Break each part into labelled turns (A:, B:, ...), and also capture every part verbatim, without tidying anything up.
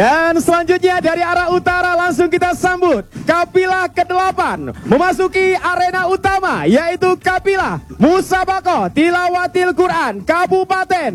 A: Dan selanjutnya dari arah utara langsung kita sambut kapilah kedelapan memasuki arena utama, yaitu kapilah Musabaqah Tilawatil Quran Kabupaten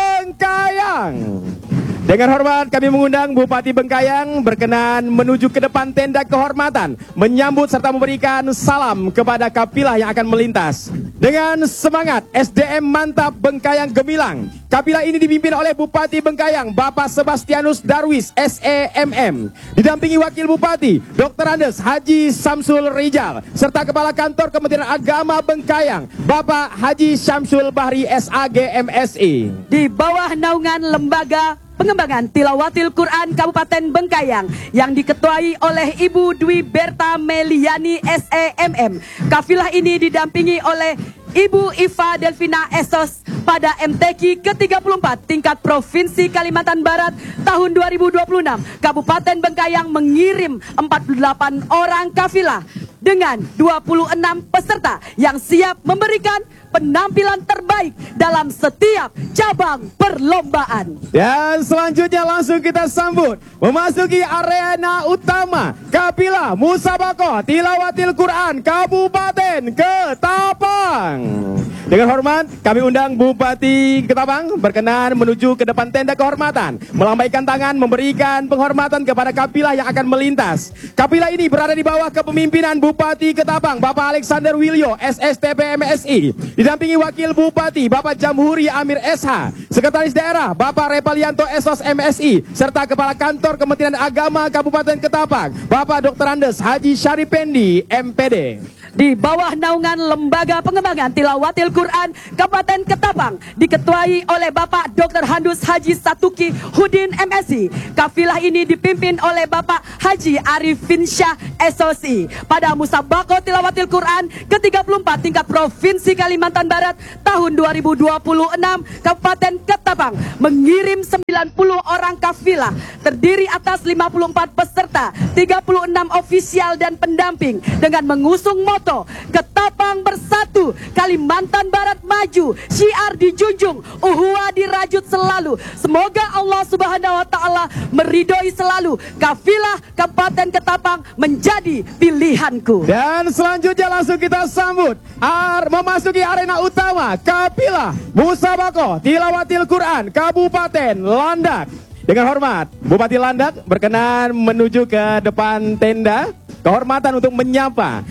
A: Bengkayang. Dengan hormat kami mengundang Bupati Bengkayang berkenan menuju ke depan tenda kehormatan, menyambut serta memberikan salam kepada kapilah yang akan melintas. Dengan semangat S D M mantap Bengkayang gemilang, kapilah ini dipimpin oleh Bupati Bengkayang Bapak Sebastianus Darwis S E M M, didampingi Wakil Bupati Doktor Andes Haji Samsul Rijal, serta Kepala Kantor Kementerian Agama Bengkayang Bapak Haji Syamsul Bahri S A G M S I.
B: Di bawah naungan Lembaga Pengembangan Tilawatil Quran Kabupaten Bengkayang yang diketuai oleh Ibu Dwi Berta Meliani S E M M, kafilah ini didampingi oleh Ibu Iva Delvina Esos pada M T Q ke tiga puluh empat tingkat Provinsi Kalimantan Barat tahun dua ribu dua puluh enam. Kabupaten Bengkayang mengirim empat puluh delapan orang kafilah dengan dua puluh enam peserta yang siap memberikan penampilan terbaik dalam setiap cabang perlombaan.
A: Dan selanjutnya langsung kita sambut memasuki arena utama kapilah Musabaqah Tilawatil Quran Kabupaten Ketapang. Dengan hormat kami undang Bupati Ketapang berkenan menuju ke depan tenda kehormatan, melambaikan tangan memberikan penghormatan kepada kapilah yang akan melintas. Kapilah ini berada di bawah kepemimpinan Bupati Ketapang Bapak Alexander Wilyo S S T P M S I, didampingi Wakil Bupati Bapak Jamhuri Amir S H, Sekretaris Daerah Bapak Repalianto Esos M S I, serta Kepala Kantor Kementerian Agama Kabupaten Ketapang Bapak Doktor Andes Haji Syaripendi M P D.
B: Di bawah naungan Lembaga Pengembangan Tilawatil Quran Kabupaten Ketapang diketuai oleh Bapak Doktor Handus Haji Satuki Hudin M S I. Kafilah ini dipimpin oleh Bapak Haji Arifin Syah S O S I. Pada Musabaqah Tilawatil Quran ke tiga puluh empat tingkat Provinsi Kalimantan Barat tahun dua ribu dua puluh enam, Kabupaten Ketapang mengirim sembilan puluh orang kafilah terdiri atas lima puluh empat peserta, tiga puluh enam ofisial dan pendamping dengan mengusung moto Ketapang Bersatu, Kalimantan Barat Maju, syiar dijunjung, uhuwa dirajut selalu. Semoga Allah Subhanahu wa taala meridhoi selalu kafilah Kabupaten Ketapang menjadi pilihanku.
A: Dan selanjutnya langsung kita sambut ar memasuki arena utama kapilah Musabaqah Tilawatil Quran Kabupaten Landak. Dengan hormat Bupati Landak berkenan menuju ke depan tenda kehormatan untuk menyapa.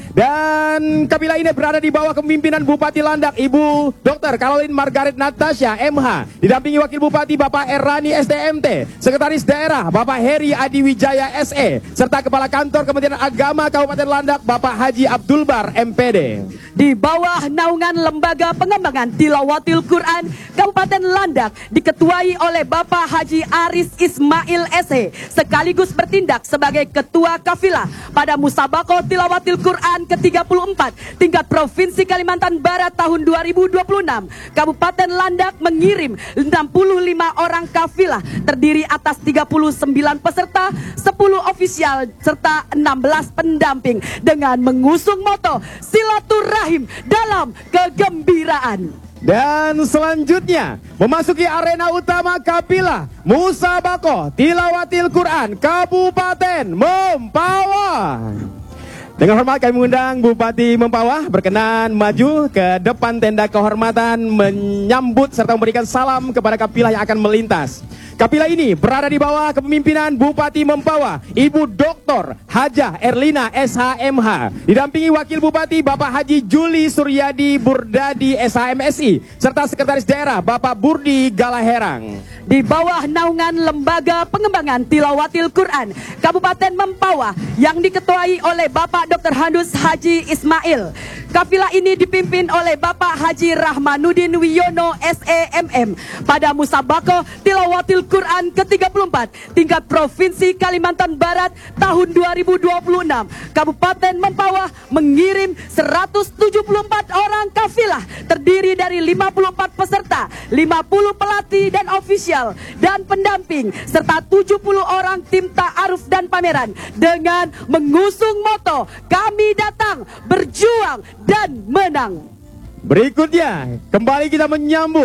A: Dan kapilah ini berada di bawah kepemimpinan Bupati Landak Ibu Doktor Caroline Margaret Natasha M H, didampingi Wakil Bupati Bapak Errani S D M T, Sekretaris Daerah Bapak Heri Adiwijaya S E, serta Kepala Kantor Kementerian Agama Kabupaten Landak Bapak Haji Abdul Bar M P D.
B: Di bawah naungan Lembaga Pengembangan Tilawatil Quran Kabupaten Landak diketuai oleh Bapak Haji Aris Ismail S E, sekaligus bertindak sebagai Ketua Kafilah pada Musabaqah Tilawatil Quran ke tiga puluh empat tingkat Provinsi Kalimantan Barat tahun dua ribu dua puluh enam. Kabupaten Landak mengirim enam puluh lima orang kafilah terdiri atas tiga puluh sembilan peserta, sepuluh ofisial serta enam belas pendamping dengan mengusung moto silaturahim dalam kegembiraan.
A: Dan selanjutnya memasuki arena utama kapilah Musabaqah Tilawatil Quran Kabupaten Mempawah. Dengan hormat kami mengundang Bupati Mempawah berkenan maju ke depan tenda kehormatan menyambut serta memberikan salam kepada kapilah yang akan melintas. Kapilah ini berada di bawah kepemimpinan Bupati Mempawah Ibu Doktor Hajah Erlina S H M H, didampingi Wakil Bupati Bapak Haji Juli Suryadi Burdadi S H M S I, serta Sekretaris Daerah Bapak Burdi Galaherang.
B: Di bawah naungan Lembaga Pengembangan Tilawatil Quran Kabupaten Mempawah yang diketuai oleh Bapak Doktor Handus Haji Ismail. Kafilah ini dipimpin oleh Bapak Haji Rahmanuddin Wiono S E M M pada Musabaqah Tilawatil Quran ke tiga puluh empat tingkat Provinsi Kalimantan Barat tahun dua ribu dua puluh enam. Kabupaten Mempawah mengirim seratus tujuh puluh empat orang kafilah terdiri dari lima puluh empat peserta, lima puluh pelatih dan ofisial dan pendamping serta tujuh puluh orang tim ta'aruf dan pameran dengan mengusung moto kami datang berjuang dan menang.
A: Berikutnya kembali kita menyambut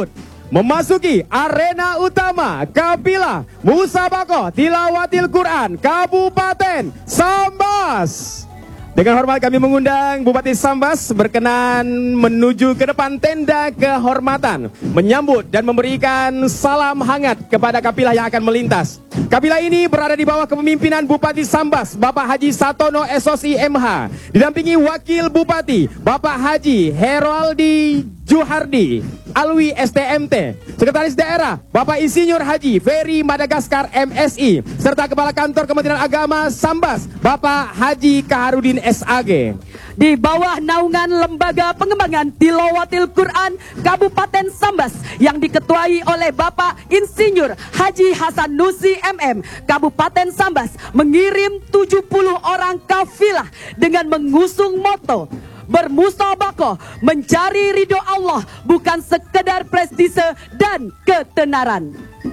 A: memasuki arena utama kapilah Musabaqah Tilawatil Quran Kabupaten Sambas. Dengan hormat kami mengundang Bupati Sambas berkenan menuju ke depan tenda kehormatan, menyambut dan memberikan salam hangat kepada kapilah yang akan melintas. Kapilah ini berada di bawah kepemimpinan Bupati Sambas, Bapak Haji Satono S O S I M H, didampingi Wakil Bupati, Bapak Haji Heroldi Juhardi Alwi S T M T, Sekretaris Daerah Bapak Insinyur Haji Ferry Madagaskar M S I, serta Kepala Kantor Kementerian Agama Sambas Bapak Haji Kaharudin S A G.
B: Di bawah naungan Lembaga Pengembangan Tilawatil Quran Kabupaten Sambas yang diketuai oleh Bapak Insinyur Haji Hasan Nusi M M, Kabupaten Sambas mengirim tujuh puluh orang kafilah dengan mengusung moto bermusabaqah mencari ridho Allah, bukan sekedar prestise dan ketenaran.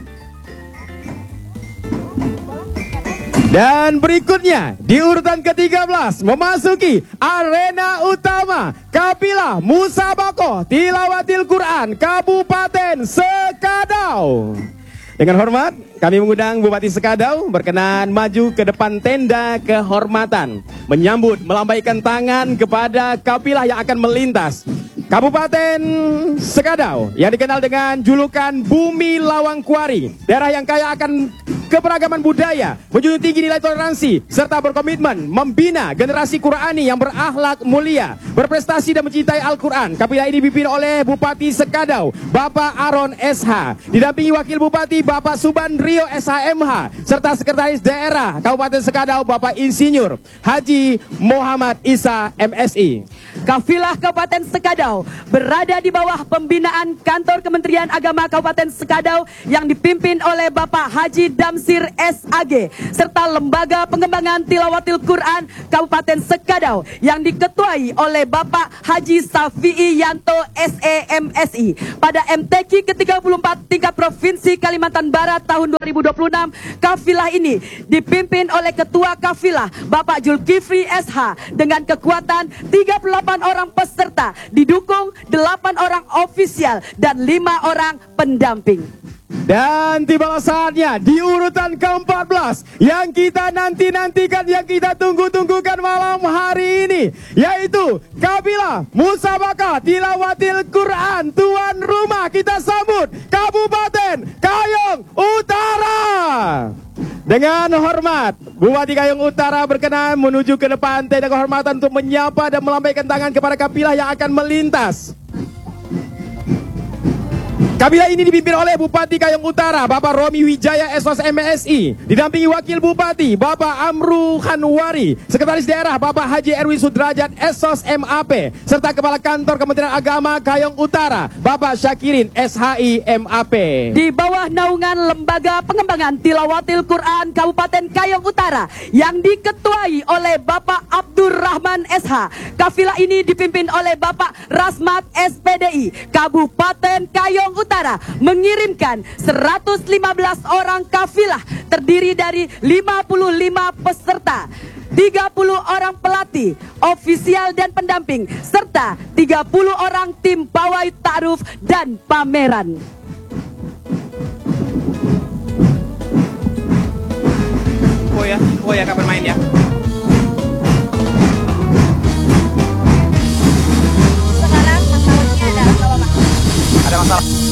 A: Dan berikutnya di urutan ke tiga belas memasuki arena utama kapilah Musabaqah Tilawatil Quran Kabupaten Sekadau. Dengan hormat kami mengundang Bupati Sekadau berkenan maju ke depan tenda kehormatan, menyambut melambaikan tangan kepada kapilah yang akan melintas. Kabupaten Sekadau yang dikenal dengan julukan Bumi Lawang Kuari, daerah yang kaya akan keberagaman budaya, menjunjung tinggi nilai toleransi, serta berkomitmen membina generasi Qurani yang berakhlak mulia, berprestasi dan mencintai Al-Quran. Kapilah ini dipimpin oleh Bupati Sekadau, Bapak Aron S H, didampingi Wakil Bupati Bapak Subandrio S H M H, serta Sekretaris Daerah Kabupaten Sekadau Bapak Insinyur Haji Muhammad Isa M S I.
B: Kafilah Kabupaten Sekadau berada di bawah pembinaan Kantor Kementerian Agama Kabupaten Sekadau yang dipimpin oleh Bapak Haji Damsir S A G, serta Lembaga Pengembangan Tilawatil Quran Kabupaten Sekadau yang diketuai oleh Bapak Haji Safi'i Yanto S E M S I. Pada M T Q ke tiga puluh empat tingkat Provinsi Kalimantan Barat tahun dua ribu dua puluh enam, kafilah ini dipimpin oleh Ketua Kafilah Bapak Julkifli S H dengan kekuatan tiga puluh delapan orang peserta, didukung delapan orang ofisial dan lima orang pendamping.
A: Dan tibalah saatnya di urutan ke empat belas yang kita nanti-nantikan, yang kita tunggu-tunggukan malam hari ini, yaitu kapilah Musabaqah Tilawatil Quran. Tuan rumah kita sambut Kabupaten Kayong Utara. Dengan hormat, Bupati Kayong Utara berkenan menuju ke depan tenda kehormatan untuk menyapa dan melambaikan tangan kepada kapilah yang akan melintas. Kabilah ini dipimpin oleh Bupati Kayong Utara, Bapak Romi Wijaya S O S M S I, didampingi Wakil Bupati, Bapak Amru Khanwari, Sekretaris Daerah, Bapak Haji Erwin Sudrajat S O S M A P, serta Kepala Kantor Kementerian Agama Kayong Utara, Bapak Syakirin S H I M A P.
B: Di bawah naungan Lembaga Pengembangan Tilawatil Quran Kabupaten Kayong Utara yang diketuai oleh Bapak Abdurrahman S H, kafilah ini dipimpin oleh Bapak Rasmat S P D I, Kabupaten Kayong Utara mengirimkan seratus lima belas orang kafilah terdiri dari lima puluh lima peserta, tiga puluh orang pelatih, ofisial dan pendamping, serta tiga puluh orang tim pawai ta'aruf dan pameran.
C: Oh ya, oh ya kapan main ya?
D: Sekarang masalahnya ada apa, Pak?
C: Ada masalah.